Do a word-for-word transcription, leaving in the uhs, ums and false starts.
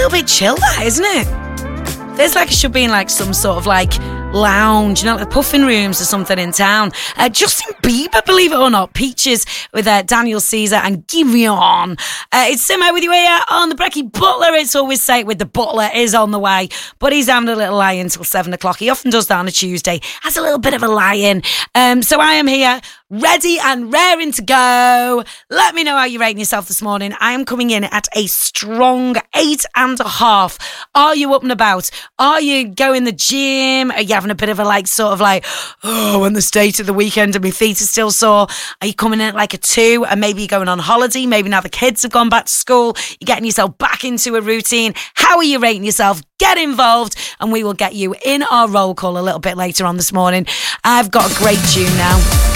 little bit chill, that, isn't it? Feels like it should be in like some sort of like lounge, you know, like the puffin rooms or something in town. Uh, Justin Bieber, believe it or not, Peaches with uh, Daniel Caesar and Giveon. Uh, it's Simo with you here on the Brekkie. Butler, it's always say with the butler is on the way, but he's having a little lie until seven o'clock. He often does that on a Tuesday, has a little bit of a lie in. Um, so I am here, ready and raring to go. Let me know how you're rating yourself this morning. I am coming in at a strong eight and a half. Are you up and about? Are you going the gym? Are you having a bit of a like sort of like, oh, on the state of the weekend and my feet are still sore? Are you coming in at like a two and maybe you're going on holiday? Maybe now the kids have gone back to school. You're getting yourself back into a routine. How are you rating yourself? Get involved and we will get you in our roll call a little bit later on this morning. I've got a great tune now.